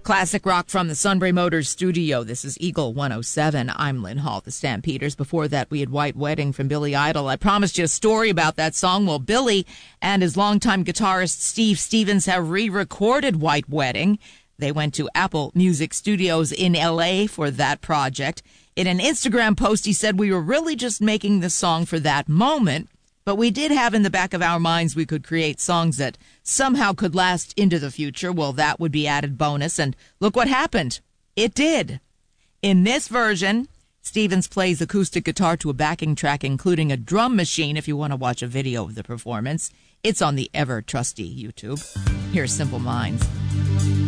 Classic rock from the Sunbury Motors studio. This is Eagle 107. I'm Lynn Hall, the Stampeders. Before that, we had White Wedding from Billy Idol. I promised you a story about that song. Well, Billy and his longtime guitarist Steve Stevens have re-recorded White Wedding. They went to Apple Music Studios in L.A. for that project. In an Instagram post, he said, "We were really just making this song for that moment, but we did have in the back of our minds we could create songs that somehow could last into the future. Well, that would be added bonus, and look what happened. It did." In this version, Stevens plays acoustic guitar to a backing track, including a drum machine, if you want to watch a video of the performance. It's on the ever-trusty YouTube. Here's Simple Minds.